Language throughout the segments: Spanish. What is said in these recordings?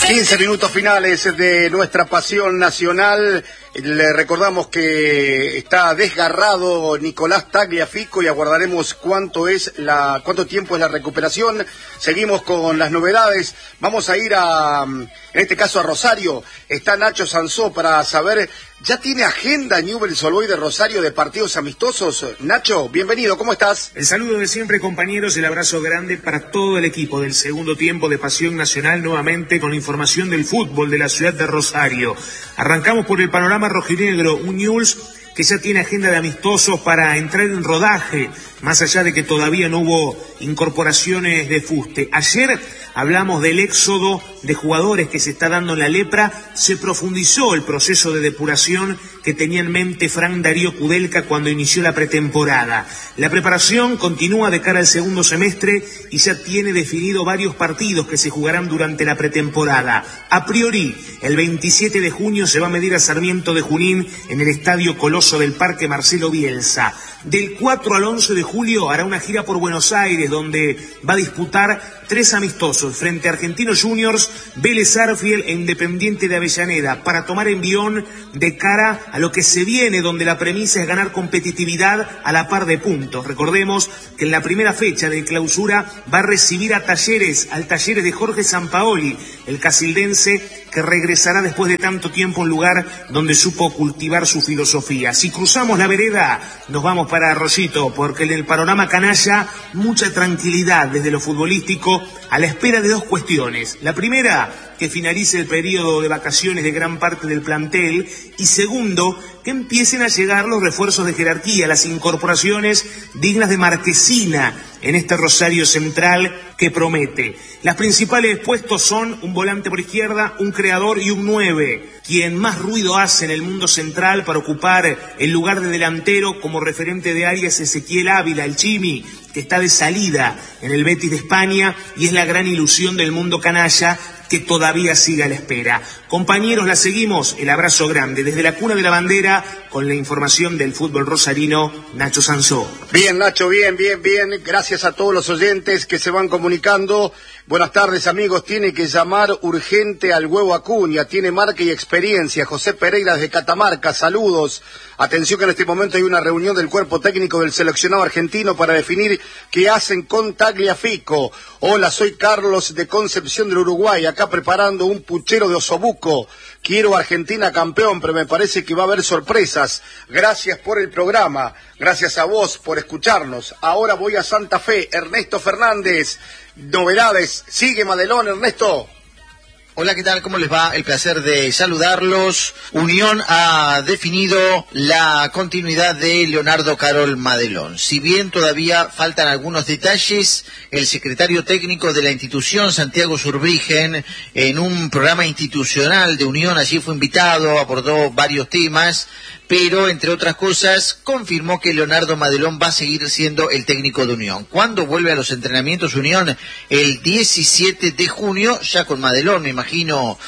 15 minutos finales de nuestra pasión nacional. Le recordamos que está desgarrado Nicolás Tagliafico y aguardaremos cuánto tiempo es la recuperación. Seguimos con las novedades. Vamos a ir en este caso a Rosario. Está Nacho Sansó para saber, ¿ya tiene agenda Newell's Old Boys de Rosario de partidos amistosos? Nacho, bienvenido, ¿cómo estás? El saludo de siempre, compañeros, el abrazo grande para todo el equipo del segundo tiempo de Pasión Nacional, nuevamente con información del fútbol de la ciudad de Rosario. Arrancamos por el panorama rojinegro, un Newell's que ya tiene agenda de amistosos para entrar en rodaje, más allá de que todavía no hubo incorporaciones de fuste. Ayer hablamos del éxodo de jugadores que se está dando en la lepra, se profundizó el proceso de depuración que tenía en mente Frank Darío Kudelka cuando inició la pretemporada. La preparación continúa de cara al segundo semestre y ya tiene definido varios partidos que se jugarán durante la pretemporada. A priori, el 27 de junio se va a medir a Sarmiento de Junín en el Estadio Coloso del Parque Marcelo Bielsa. Del 4 al 11 de julio hará una gira por Buenos Aires, donde va a disputar 3 amistosos frente a Argentinos Juniors, Vélez Sarsfield e Independiente de Avellaneda, para tomar envión de cara a lo que se viene, donde la premisa es ganar competitividad a la par de puntos. Recordemos que en la primera fecha de clausura va a recibir al Talleres de Jorge Sampaoli, el casildense, que regresará después de tanto tiempo a un lugar donde supo cultivar su filosofía. Si cruzamos la vereda, nos vamos para Arroyito, porque en el panorama canalla, mucha tranquilidad desde lo futbolístico, a la espera de 2 cuestiones. La primera, que finalice el periodo de vacaciones de gran parte del plantel, y segundo, que empiecen a llegar los refuerzos de jerarquía, las incorporaciones dignas de Marquesina en este Rosario Central que promete. Las principales puestos son un volante por izquierda, un creador y un 9. Quien más ruido hace en el mundo central para ocupar el lugar de delantero como referente de área es Ezequiel Ávila, el Chimi, que está de salida en el Betis de España y es la gran ilusión del mundo canalla, que todavía sigue a la espera. Compañeros, la seguimos, el abrazo grande desde la cuna de la bandera con la información del fútbol rosarino, Nacho Sansó. Bien, Nacho, bien. Gracias a todos los oyentes que se van comunicando. Buenas tardes, amigos. Tiene que llamar urgente al Huevo Acuña. Tiene marca y experiencia. José Pereira de Catamarca, saludos. Atención que en este momento hay una reunión del cuerpo técnico del seleccionado argentino para definir qué hacen con Tagliafico. Hola, soy Carlos de Concepción del Uruguay, acá preparando un puchero de osobuco. Quiero Argentina campeón, pero me parece que va a haber sorpresas. Gracias por el programa, gracias a vos por escucharnos. Ahora voy a Santa Fe, Ernesto Fernández. Novedades, sigue Madelón, Ernesto. Hola, ¿qué tal? ¿Cómo les va? El placer de saludarlos. Unión ha definido la continuidad de Leonardo Carol Madelón. Si bien todavía faltan algunos detalles, el secretario técnico de la institución, Santiago Zurbriggen, en un programa institucional de Unión, allí fue invitado, abordó varios temas, pero, entre otras cosas, confirmó que Leonardo Madelón va a seguir siendo el técnico de Unión. ¿Cuándo vuelve a los entrenamientos Unión? El 17 de junio, ya con Madelón, me imagino,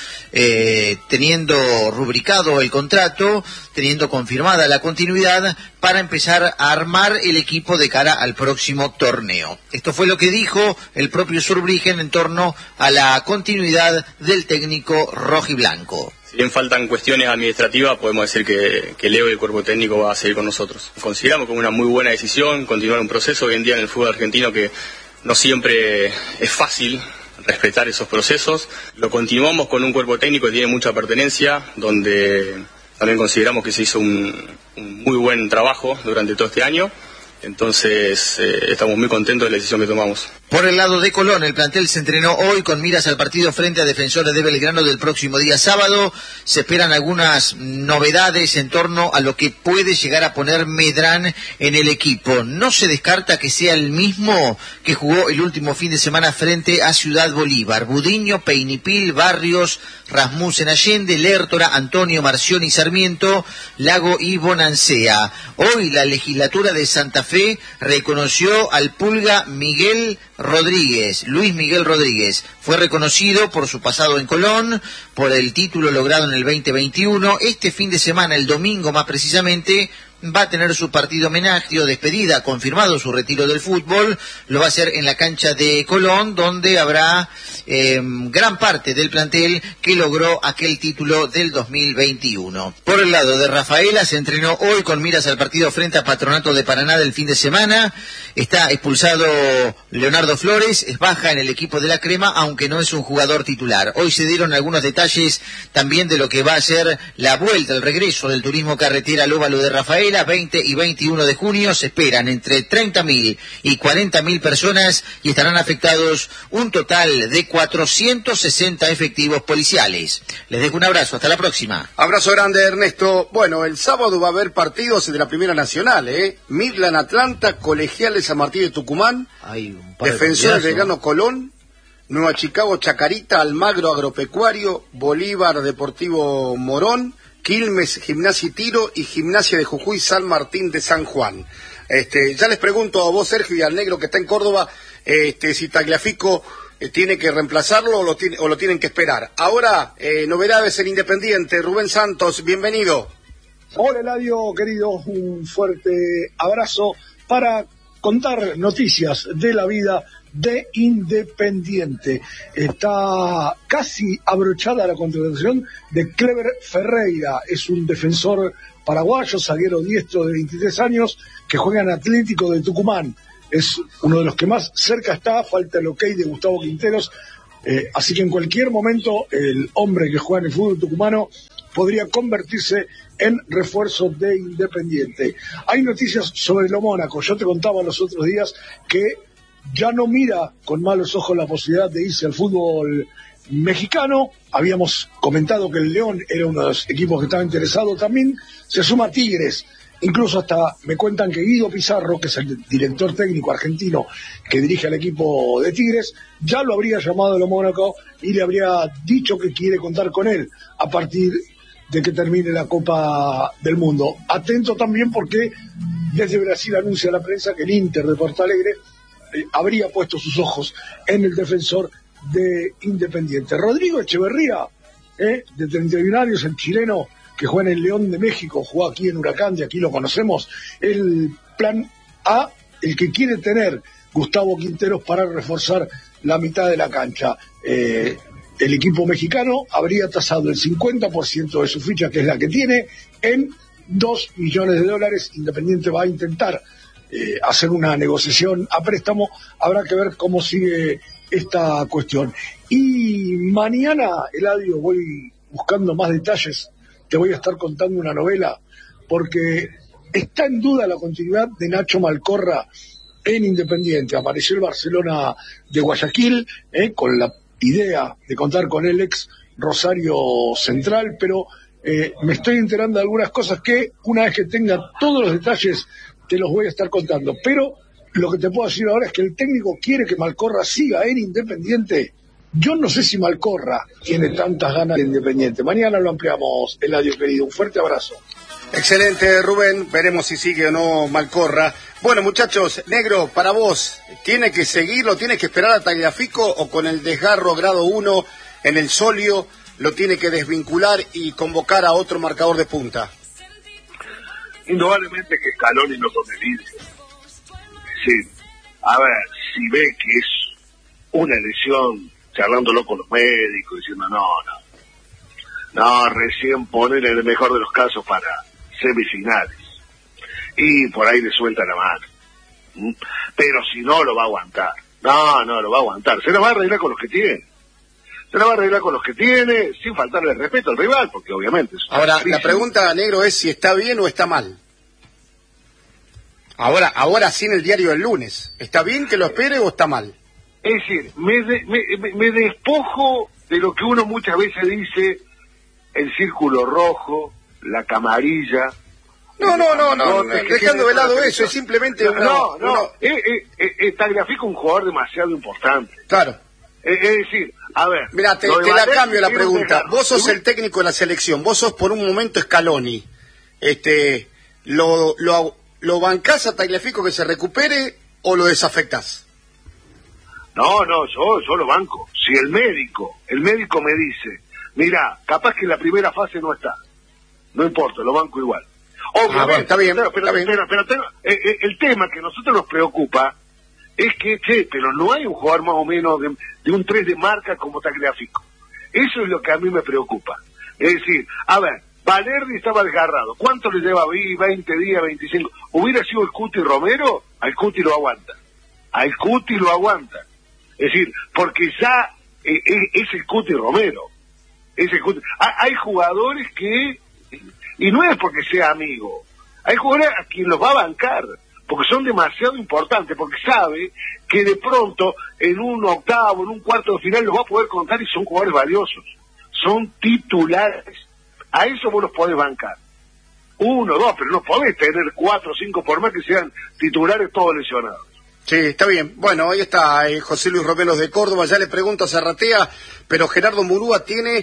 teniendo rubricado el contrato, teniendo confirmada la continuidad, para empezar a armar el equipo de cara al próximo torneo. Esto fue lo que dijo el propio Zurbriggen en torno a la continuidad del técnico rojiblanco. Si bien faltan cuestiones administrativas, podemos decir que Leo y el cuerpo técnico va a seguir con nosotros. Consideramos como una muy buena decisión continuar un proceso hoy en día en el fútbol argentino que no siempre es fácil respetar esos procesos. Lo continuamos con un cuerpo técnico que tiene mucha pertenencia, donde también consideramos que se hizo un muy buen trabajo durante todo este año. Entonces estamos muy contentos de la decisión que tomamos. Por el lado de Colón, el plantel se entrenó hoy con miras al partido frente a Defensores de Belgrano del próximo día sábado. Se esperan algunas novedades en torno a lo que puede llegar a poner Medrán en el equipo. No se descarta que sea el mismo que jugó el último fin de semana frente a Ciudad Bolívar. Budiño, Peinipil, Barrios, Rasmussen, Allende, Lertora, Antonio, Marcioni, Sarmiento, Lago y Bonancea. Hoy la legislatura de Santa Fe reconoció al Pulga Luis Miguel Rodríguez. Fue reconocido por su pasado en Colón, por el título logrado en el 2021. Este fin de semana, el domingo más precisamente, va a tener su partido homenaje o despedida, confirmado su retiro del fútbol, lo va a hacer en la cancha de Colón, donde habrá gran parte del plantel que logró aquel título del 2021. Por el lado de Rafaela, se entrenó hoy con miras al partido frente a Patronato de Paraná del fin de semana. Está expulsado Leonardo Flores, es baja en el equipo de la Crema, aunque no es un jugador titular. Hoy se dieron algunos detalles también de lo que va a ser la vuelta, el regreso del turismo carretera al óvalo de Rafaela. 20 y 21 de junio se esperan entre 30.000 y 40.000 personas y estarán afectados un total de 460 efectivos policiales. Les dejo un abrazo, hasta la próxima. Abrazo grande, Ernesto. Bueno, el sábado va a haber partidos de la Primera Nacional, Midland Atlanta, Colegiales San Martín de Tucumán, Defensores Belgrano Colón, Nueva Chicago Chacarita, Almagro Agropecuario, Bolívar Deportivo Morón, Quilmes Gimnasia y Tiro y Gimnasia de Jujuy San Martín de San Juan. Ya les pregunto a vos, Sergio, y al negro que está en Córdoba, si Tagliafico tiene que reemplazarlo o lo tienen que esperar. Ahora, novedades en Independiente. Rubén Santos, bienvenido. Hola, Eladio, querido, un fuerte abrazo para contar noticias de la vida de Independiente. Está casi abrochada la contratación de Clever Ferreira. Es un defensor paraguayo, zaguero diestro de 23 años, que juega en Atlético de Tucumán. Es uno de los que más cerca está, falta el ok de Gustavo Quinteros, así que en cualquier momento el hombre que juega en el fútbol tucumano podría convertirse en refuerzo de Independiente. Hay noticias sobre lo Mónaco. Yo te contaba los otros días que ya no mira con malos ojos la posibilidad de irse al fútbol mexicano. Habíamos comentado que el León era uno de los equipos que estaba interesado también. Se suma Tigres. Incluso hasta me cuentan que Guido Pizarro, que es el director técnico argentino que dirige al equipo de Tigres, ya lo habría llamado a lo Mónaco y le habría dicho que quiere contar con él a partir de que termine la Copa del Mundo. Atento también porque desde Brasil anuncia la prensa que el Inter de Porto Alegre habría puesto sus ojos en el defensor de Independiente. Rodrigo Echeverría, de 31 años, el chileno que juega en el León de México, jugó aquí en Huracán, de aquí lo conocemos. El plan A, el que quiere tener Gustavo Quinteros para reforzar la mitad de la cancha. El equipo mexicano habría tasado el 50% de su ficha, que es la que tiene, en $2 millones. Independiente va a intentar hacer una negociación a préstamo. Habrá que ver cómo sigue esta cuestión. Y mañana, Eladio, voy buscando más detalles. Te voy a estar contando una novela, porque está en duda la continuidad de Nacho Malcorra en Independiente. Apareció el Barcelona de Guayaquil, con la idea de contar con el ex Rosario Central, pero me estoy enterando de algunas cosas que una vez que tenga todos los detalles te los voy a estar contando. Pero lo que te puedo decir ahora es que el técnico quiere que Malcorra siga en Independiente. Yo no sé si Malcorra tiene tantas ganas de Independiente. Mañana lo ampliamos, Eladio querido. Un fuerte abrazo. Excelente, Rubén. Veremos si sigue o no Malcorra. Bueno, muchachos, negro, para vos, ¿tiene que seguirlo, tiene que esperar a Tagliafico o con el desgarro grado 1 en el solio lo tiene que desvincular y convocar a otro marcador de punta? Indudablemente que Scaloni no tome vidrio. Sí, a ver, si ve que es una lesión, charlándolo con los médicos, diciendo no, recién poner en el mejor de los casos para semifinales. Y por ahí le suelta la mano. Pero si no, lo va a aguantar. No, lo va a aguantar. Se la va a arreglar con los que tiene. Sin faltarle el respeto al rival, porque obviamente... Ahora, la pregunta, negro, es si está bien o está mal. Ahora sí en el diario del lunes. ¿Está bien que lo espere o está mal? Es decir, me despojo de lo que uno muchas veces dice, el círculo rojo, la camarilla. No, dejando de lado eso, es simplemente Tagliafico un jugador demasiado importante. Claro. Es decir, a ver... Mira, te la cambio la pregunta. Vos sos el técnico de la selección, vos sos por un momento Scaloni. ¿Lo bancás a Tagliafico que se recupere o lo desafectás? No, yo lo banco. Si el médico me dice, mira, capaz que en la primera fase no está, no importa, lo banco igual. Obviamente, está bien, pero está bien. El tema que a nosotros nos preocupa es que, pero no hay un jugador más o menos de un 3 de marca como Tagliafico. Eso es lo que a mí me preocupa. Es decir, a ver, Valerdi estaba desgarrado. ¿Cuánto le lleva? 20 días, 25. ¿Hubiera sido el Cuti Romero? Al Cuti lo aguanta. Al Cuti lo aguanta. Es decir, porque ya es el Cuti Romero. Es el Cuti. Hay jugadores que, y no es porque sea amigo, hay jugadores a quien los va a bancar, porque son demasiado importantes, porque sabe que de pronto en un octavo, en un cuarto de final los va a poder contar y son jugadores valiosos. Son titulares. A eso vos los podés bancar. 1, 2, pero no podés tener 4 o 5 por más que sean titulares todos lesionados. Sí, está bien. Bueno, ahí está José Luis Romeros de Córdoba. Ya le pregunto a Zarratea, pero Gerardo Murúa tiene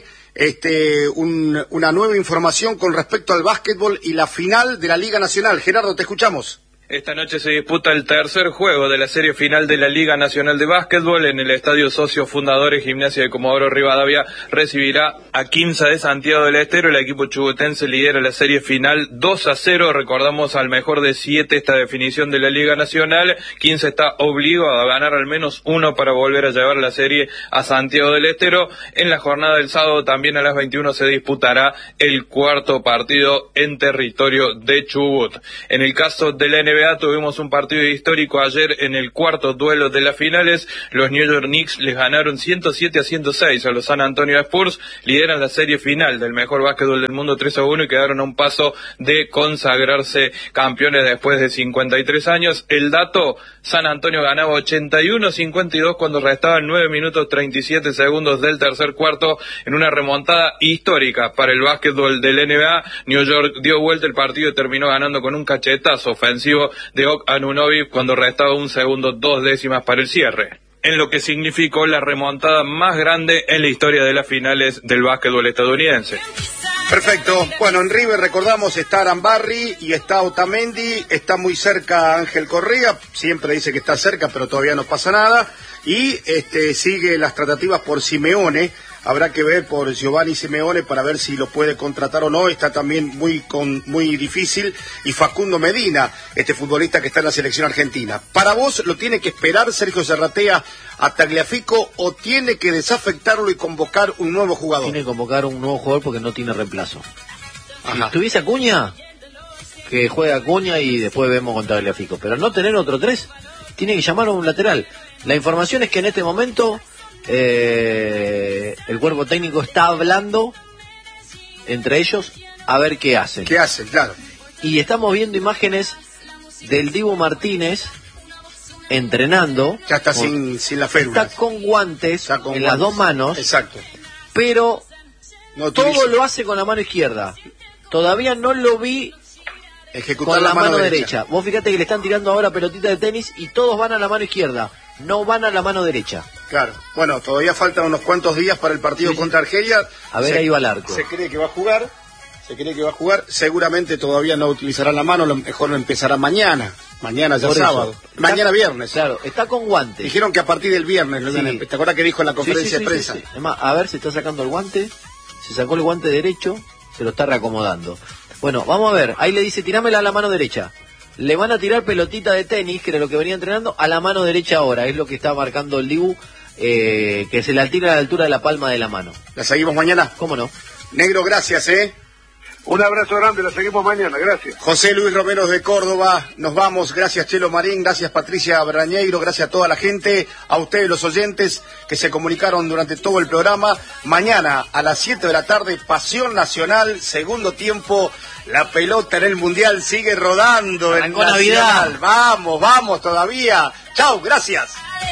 una nueva información con respecto al básquetbol y la final de la Liga Nacional. Gerardo, te escuchamos. Esta noche se disputa el tercer juego de la serie final de la Liga Nacional de Básquetbol en el Estadio Socios Fundadores. Gimnasia de Comodoro Rivadavia recibirá a Quimsa de Santiago del Estero. El equipo chubutense lidera la serie final 2-0. Recordamos al mejor de 7 esta definición de la Liga Nacional. Quimsa está obligado a ganar al menos uno para volver a llevar la serie a Santiago del Estero. En la jornada del sábado también a las 21 se disputará el cuarto partido en territorio de Chubut. En el caso de la NBA tuvimos un partido histórico ayer en el cuarto duelo de las finales. Los New York Knicks les ganaron 107-106 a los San Antonio Spurs, lideran la serie final del mejor básquetbol del mundo 3-1 y quedaron a un paso de consagrarse campeones después de 53 años. El dato, San Antonio ganaba 81-52 cuando restaban 9 minutos 37 segundos del tercer cuarto en una remontada histórica para el básquetbol del NBA. New York dio vuelta el partido y terminó ganando con un cachetazo ofensivo de Og Anunoby cuando restaba 1 segundo 2 décimas para el cierre, en lo que significó la remontada más grande en la historia de las finales del básquetbol estadounidense. Perfecto. Bueno, en River recordamos está Arambarri y está Otamendi, está muy cerca Ángel Correa, siempre dice que está cerca, pero todavía no pasa nada, y sigue las tratativas por Simeone. Habrá que ver por Giovanni Simeone para ver si lo puede contratar o no. Está también muy difícil. Y Facundo Medina, este futbolista que está en la selección argentina. ¿Para vos lo tiene que esperar Sergio Zarratea a Tagliafico o tiene que desafectarlo y convocar un nuevo jugador? Tiene que convocar un nuevo jugador porque no tiene reemplazo. Si tuviese Acuña, que juegue Acuña y después vemos con Tagliafico. Pero no tener otro 3, tiene que llamar a un lateral. La información es que en este momento el cuerpo técnico está hablando entre ellos a ver qué hacen. ¿Qué hacen? Claro. Y estamos viendo imágenes del Dibu Martínez entrenando. Ya está sin la férula. Está con guantes en las dos manos. Exacto. Pero no todo lo hace con la mano izquierda. Todavía no lo vi ejecutar con la mano derecha. Vos fíjate que le están tirando ahora pelotita de tenis y todos van a la mano izquierda. No van a la mano derecha. Claro. Bueno, todavía faltan unos cuantos días para el partido contra Argelia. A ver, ahí va el arco. Se cree que va a jugar. Seguramente todavía no utilizará la mano. Lo mejor lo empezará mañana. Mañana ya sábado. Mañana viernes. Claro, está con guantes. Dijeron que a partir del viernes. Sí. ¿Te acuerdas que dijo en la conferencia de prensa? Sí. Es más, a ver, se está sacando el guante. Se sacó el guante derecho. Se lo está reacomodando. Bueno, vamos a ver. Ahí le dice, tirámela a la mano derecha. Le van a tirar pelotita de tenis, que era lo que venía entrenando, a la mano derecha ahora. Es lo que está marcando el Dibu, que se la tira a la altura de la palma de la mano. ¿La seguimos mañana? ¿Cómo no? Negro, gracias, Un abrazo grande, la seguimos mañana, gracias. José Luis Romeros de Córdoba, nos vamos. Gracias, Chelo Marín, gracias, Patricia Brañeiro, gracias a toda la gente, a ustedes los oyentes que se comunicaron durante todo el programa. Mañana a las 7 de la tarde, Pasión Nacional, segundo tiempo. La pelota en el Mundial sigue rodando. En Nacional. Vamos todavía. Chau, gracias.